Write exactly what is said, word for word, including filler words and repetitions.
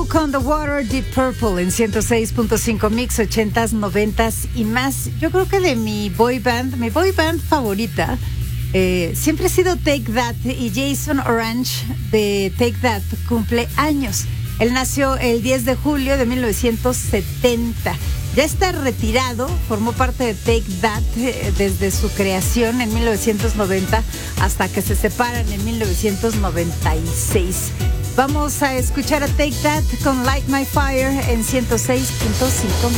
Smoke on the Water, Deep Purple en ciento seis punto cinco Mix, ochentas, noventas y más. Yo creo que de mi boy band, mi boy band favorita, eh, siempre ha sido Take That, y Jason Orange de Take That cumple años. Él nació el diez de julio de mil novecientos setenta. Ya está retirado, formó parte de Take That eh, desde su creación en mil novecientos noventa hasta que se separan en mil novecientos noventa y seis. Vamos a escuchar a Take That con Light My Fire en ciento seis punto cinco.